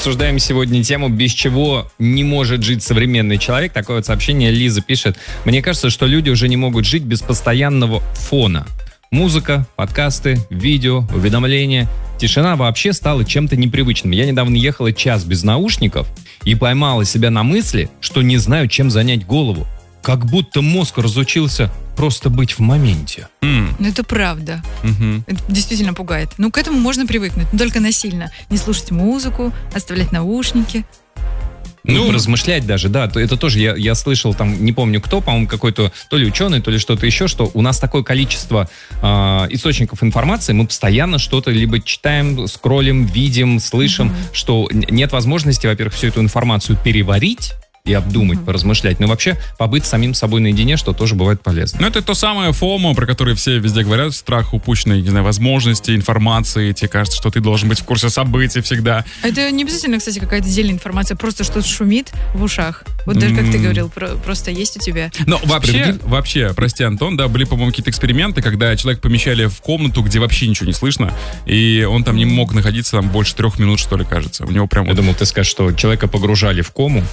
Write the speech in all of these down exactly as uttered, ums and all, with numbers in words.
Обсуждаем сегодня тему, без чего не может жить современный человек. Такое вот сообщение Лиза пишет. Мне кажется, что люди уже не могут жить без постоянного фона. Музыка, подкасты, видео, уведомления. Тишина вообще стала чем-то непривычным. Я недавно ехала час без наушников и поймала себя на мысли, что не знаю, чем занять голову. Как будто мозг разучился просто быть в моменте. Mm. Ну, это правда. Mm-hmm. Это действительно пугает. Ну, к этому можно привыкнуть, но только насильно. Не слушать музыку, оставлять наушники. Ну, ну, размышлять даже, да, это тоже я, я слышал, там, не помню кто, по-моему, какой-то то ли ученый, то ли что-то еще, что у нас такое количество э, источников информации, мы постоянно что-то либо читаем, скроллим, видим, слышим, mm-hmm. что нет возможности, во-первых, всю эту информацию переварить и обдумать, mm-hmm. поразмышлять. Но вообще побыть самим собой наедине, что тоже бывает полезно. Ну, это то самое фомо, про которое все везде говорят, страх упущенной, не знаю, возможности, информации. Тебе кажется, что ты должен быть в курсе событий всегда. Это не обязательно, кстати, какая-то отдельная информация, просто что-то шумит в ушах. Вот даже, как ты говорил, про- просто есть у тебя. Но вообще, вообще, прости, Антон, да, были, по-моему, какие-то эксперименты, когда человека помещали в комнату, где вообще ничего не слышно, и он там не мог находиться там больше трех минут, что ли, кажется. У него прям... Я думал, ты скажешь, что человека погружали в кому.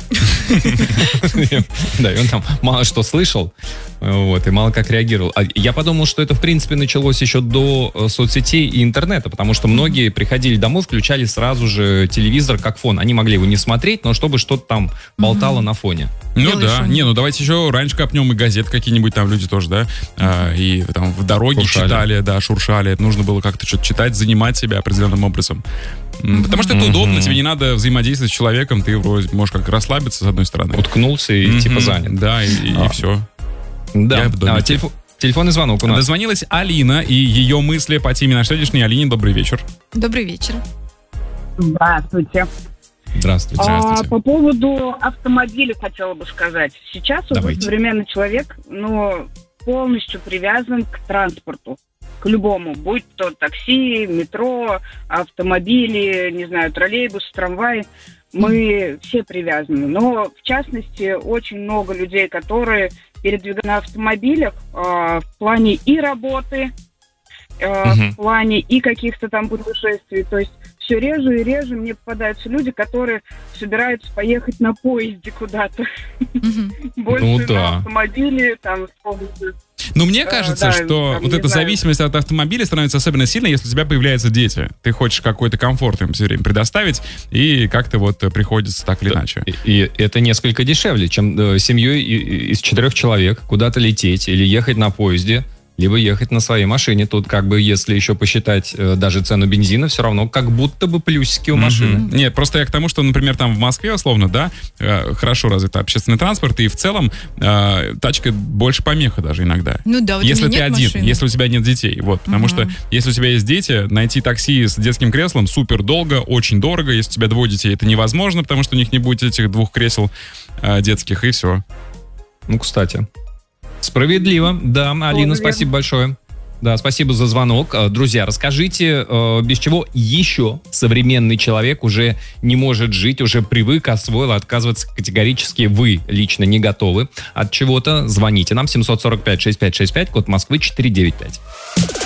Да, и он там мало что слышал, вот, и мало как реагировал. А я подумал, что это, в принципе, началось еще до соцсетей и интернета, потому что многие приходили домой, включали сразу же телевизор как фон. Они могли его не смотреть, но чтобы что-то там болтало на фоне. Ну Делай да, шум. Не, ну давайте еще раньше копнем и газет какие-нибудь там люди тоже, да, а, и там в дороге шуршали. читали, да, шуршали. Нужно было как-то что-то читать, занимать себя определенным образом. Mm-hmm. Потому что это mm-hmm. удобно, тебе не надо взаимодействовать с человеком, ты вроде можешь как расслабиться с одной стороны. Уткнулся и mm-hmm. типа занят. Да, и, и, а. и все. Да, а, телефон, телефонный звонок у нас. Дозвонилась Алина, и ее мысли по теме нашей сегодняшней. Алине, добрый вечер. Добрый вечер. Здравствуйте. Здравствуйте. А, по поводу автомобиля хотела бы сказать. Сейчас уже современный человек, ну, полностью привязан к транспорту. К любому, будь то такси, метро, автомобили, не знаю, троллейбус, трамвай, мы mm. все привязаны. Но, в частности, очень много людей, которые передвигаются на автомобилях э, в плане и работы, э, mm-hmm. в плане и каких-то там путешествий. То есть все реже и реже мне попадаются люди, которые собираются поехать на поезде куда-то. Mm-hmm. Больше ну, да. на автомобиле, там, с помощью... Но мне кажется, да, что там, вот эта знаю. зависимость от автомобиля становится особенно сильной, если у тебя появляются дети. Ты хочешь какой-то комфорт им все время предоставить, и как-то вот приходится так или да. иначе. И, и это несколько дешевле, чем э, семьей из четырех человек куда-то лететь или ехать на поезде, либо ехать на своей машине. Тут как бы, если еще посчитать э, даже цену бензина, все равно как будто бы плюсики у mm-hmm. машины. Нет, просто я к тому, что, например, там в Москве, условно, да, э, хорошо развит общественный транспорт, и в целом э, тачка больше помеха даже иногда. Ну да, вот если у меня ты нет один, машины. Если у тебя нет детей. Вот, потому mm-hmm. что если у тебя есть дети, найти такси с детским креслом супер долго, очень дорого. Если у тебя двое детей, это невозможно, потому что у них не будет этих двух кресел э, детских, и все. Ну, кстати... Справедливо, да, Алина, спасибо большое. Да, спасибо за звонок. Друзья, расскажите, без чего еще современный человек уже не может жить, уже привык, освоил, отказываться категорически вы лично не готовы от чего-то. Звоните нам семь сорок пять шестьдесят пять шестьдесят пять, код Москвы четыреста девяносто пять.